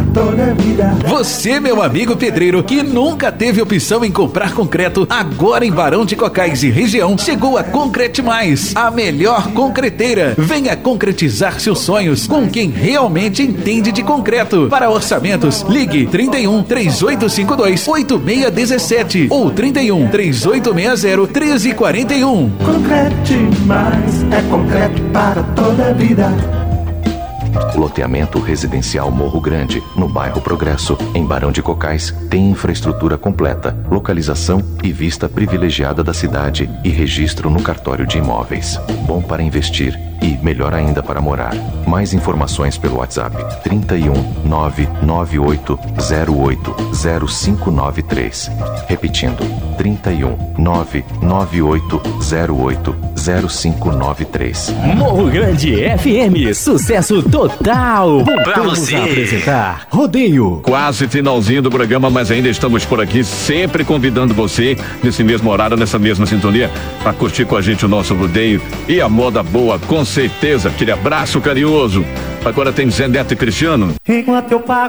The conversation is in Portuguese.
toda a vida. Você, meu amigo pedreiro, que nunca teve opção em comprar concreto, agora em Barão de Cocais e região, chegou a Concrete Mais, a melhor concreteira. Venha concretizar seus sonhos com quem realmente entende de concreto. Para orçamentos, ligue 31 3852 8617 ou 31 3860 1341. Concrete Mais é concreto para toda a vida. Loteamento residencial Morro Grande, no bairro Progresso, em Barão de Cocais, tem infraestrutura completa, localização e vista privilegiada da cidade e registro no cartório de imóveis. Bom para investir e melhor ainda para morar. Mais informações pelo WhatsApp 31 99808 0593. Repetindo, 31 99808 0593. Morro Grande FM, sucesso total. Voltamos a apresentar Rodeio. Quase finalzinho do programa, mas ainda estamos por aqui, sempre convidando você, nesse mesmo horário, nessa mesma sintonia, para curtir com a gente o nosso rodeio e a moda boa, com certeza. Aquele abraço carinhoso. Agora tem Zé Neto e Cristiano. Enquanto eu pago